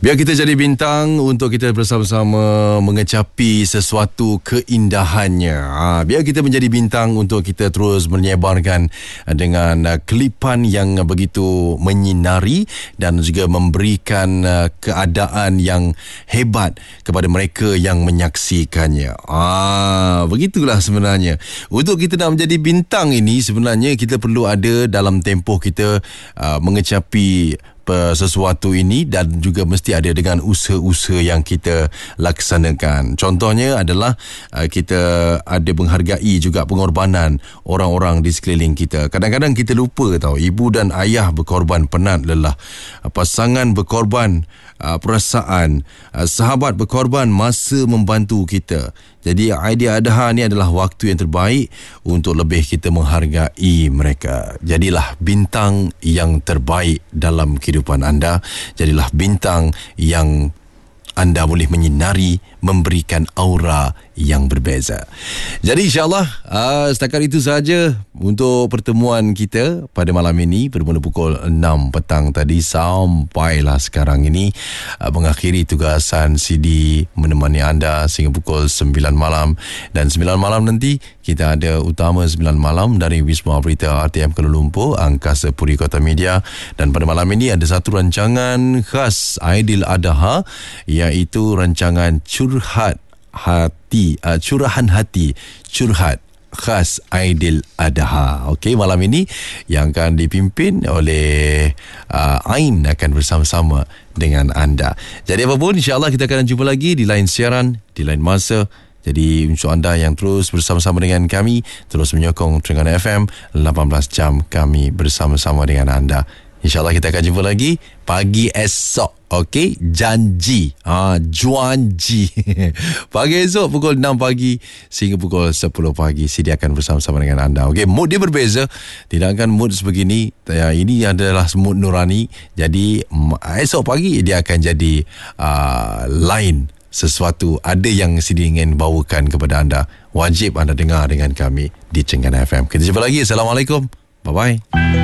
Biar kita jadi bintang untuk kita bersama-sama mengecapi sesuatu keindahannya. Biar kita menjadi bintang untuk kita terus menyebarkan dengan kelipan yang begitu menyinari dan juga memberikan keadaan yang hebat kepada mereka yang menyaksikannya. Begitulah sebenarnya. Untuk kita nak menjadi bintang ini, sebenarnya kita perlu ada dalam tempoh kita mengecapi sesuatu ini, dan juga mesti ada dengan usaha-usaha yang kita laksanakan. Contohnya adalah kita ada menghargai juga pengorbanan orang-orang di sekeliling kita. Kadang-kadang kita lupa tahu, ibu dan ayah berkorban penat lelah, pasangan berkorban perasaan, sahabat berkorban masa membantu kita. Jadi Aidiladha ni adalah waktu yang terbaik untuk lebih kita menghargai mereka. Jadilah bintang yang terbaik dalam kehidupan anda. Jadilah bintang yang anda boleh menyinari, memberikan aura yang berbeza. Jadi insyaAllah setakat itu sahaja untuk pertemuan kita pada malam ini, bermula pukul 6 petang tadi sampailah sekarang ini, mengakhiri tugasan CD menemani anda sehingga pukul 9 malam. Dan 9 malam nanti kita ada utama 9 malam dari Wisma Berita RTM Kuala Lumpur, Angkasa Puri Kota Media. Dan pada malam ini ada satu rancangan khas Aidiladha, iaitu rancangan curahan hati curhat khas Aidiladha. Okey, malam ini yang akan dipimpin oleh Ain akan bersama-sama dengan anda. Jadi apapun, insyaAllah kita akan jumpa lagi di lain siaran, di lain masa. Jadi untuk anda yang terus bersama-sama dengan kami, terus menyokong Terengganu FM, 18 jam kami bersama-sama dengan anda. InsyaAllah kita akan jumpa lagi pagi esok. Okey, janji. Juanji. Pagi esok pukul 6 pagi sehingga pukul 10 pagi. Sidi akan bersama-sama dengan anda. Okey, mood dia berbeza. Tidak akan mood sebegini. Ini adalah mood nurani. Jadi esok pagi dia akan jadi lain sesuatu. Ada yang Sidi ingin bawakan kepada anda. Wajib anda dengar dengan kami di Terengganu FM. Kita jumpa lagi. Assalamualaikum. Bye-bye.